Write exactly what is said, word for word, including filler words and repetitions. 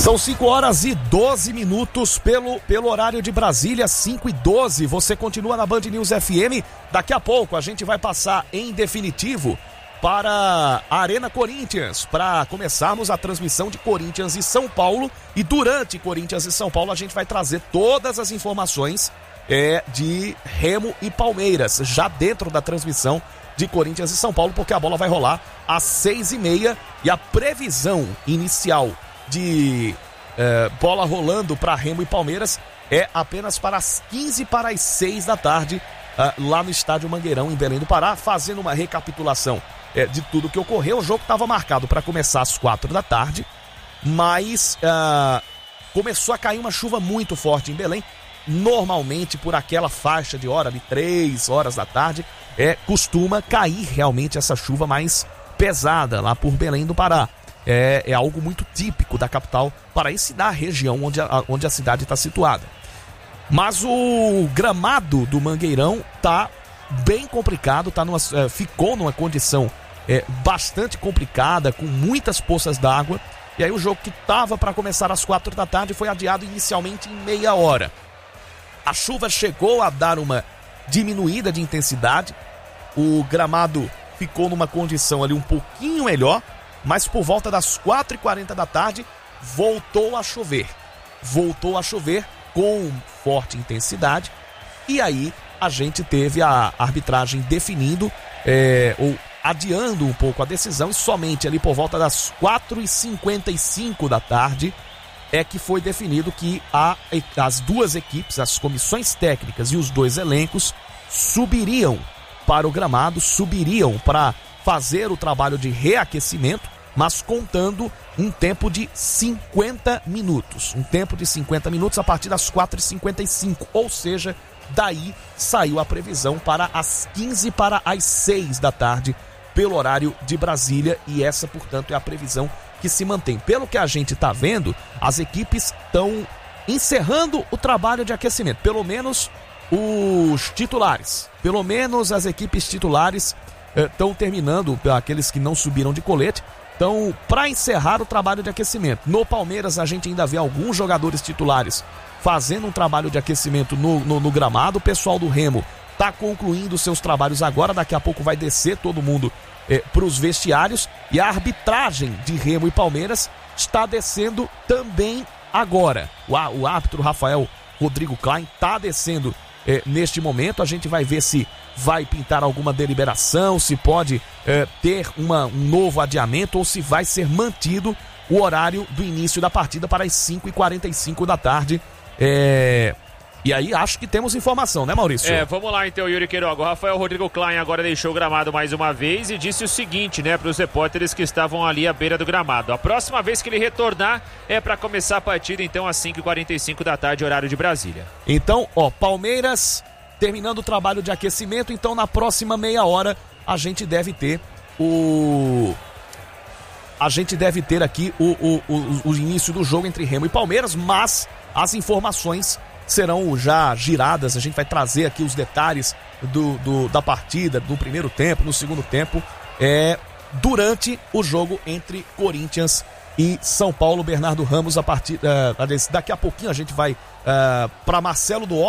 São cinco horas e doze minutos pelo, pelo horário de Brasília, cinco e doze. Você continua na Band News F M. Daqui a pouco a gente vai passar em definitivo para a Arena Corinthians, para começarmos a transmissão de Corinthians e São Paulo. E durante Corinthians e São Paulo a gente vai trazer todas as informações é, de Remo e Palmeiras, já dentro da transmissão de Corinthians e São Paulo, porque a bola vai rolar às seis e meia e a previsão inicial de eh, bola rolando para Remo e Palmeiras é apenas para as quinze para as seis da tarde, eh, lá no Estádio Mangueirão, em Belém do Pará. Fazendo uma recapitulação eh, de tudo que ocorreu. O jogo estava marcado para começar às quatro da tarde, mas eh, começou a cair uma chuva muito forte em Belém. Normalmente por aquela faixa de hora de três horas da tarde é, costuma cair realmente essa chuva mais pesada lá por Belém do Pará. É, é algo muito típico da capital paraense, da região onde a, onde a cidade está situada. Mas o gramado do Mangueirão tá bem complicado, tá numa, é, ficou numa condição é, bastante complicada, com muitas poças d'água. E aí o jogo que estava para começar às quatro da tarde foi adiado inicialmente em meia hora. A chuva chegou a dar uma diminuída de intensidade, o gramado ficou numa condição ali um pouquinho melhor, mas por volta das quatro e quarenta da tarde voltou a chover. Voltou a chover com forte intensidade, e aí a gente teve a arbitragem definindo, é, ou adiando um pouco a decisão, e somente ali por volta das quatro e cinquenta e cinco da tarde é que foi definido que a, as duas equipes, as comissões técnicas e os dois elencos subiriam para o gramado, subiriam para fazer o trabalho de reaquecimento, mas contando um tempo de cinquenta minutos. Um tempo de cinquenta minutos a partir das quatro e cinquenta e cinco, ou seja, daí saiu a previsão para as quinze para as seis da tarde, pelo horário de Brasília, e essa, portanto, é a previsão que se mantém. Pelo que a gente está vendo, as equipes estão encerrando o trabalho de aquecimento, pelo menos os titulares, pelo menos as equipes titulares estão eh, terminando, aqueles que não subiram de colete, estão para encerrar o trabalho de aquecimento. No Palmeiras a gente ainda vê alguns jogadores titulares fazendo um trabalho de aquecimento no, no, no gramado. O pessoal do Remo está concluindo seus trabalhos agora, daqui a pouco vai descer todo mundo Eh, para os vestiários, e a arbitragem de Remo e Palmeiras está descendo também agora. O, o árbitro Rafael Rodrigo Klein está descendo eh, neste momento. A gente vai ver se vai pintar alguma deliberação, se pode eh, ter uma, um novo adiamento, ou se vai ser mantido o horário do início da partida para as cinco e quarenta e cinco da tarde. É... E aí acho que temos informação, né, Maurício? É, vamos lá então, Yuri Queiroga. O Rafael Rodrigo Klein agora deixou o gramado mais uma vez e disse o seguinte, né, para os repórteres que estavam ali à beira do gramado: a próxima vez que ele retornar é para começar a partida então às cinco e quarenta e cinco da tarde, horário de Brasília. Então, ó, Palmeiras terminando o trabalho de aquecimento, então na próxima meia hora a gente deve ter o... A gente deve ter aqui o, o, o, o início do jogo entre Remo e Palmeiras, mas as informações serão já giradas. A gente vai trazer aqui os detalhes do, do, da partida, do primeiro tempo, no segundo tempo, é, durante o jogo entre Corinthians e São Paulo. Bernardo Ramos, a partir, uh, daqui a pouquinho a gente vai uh, para Marcelo do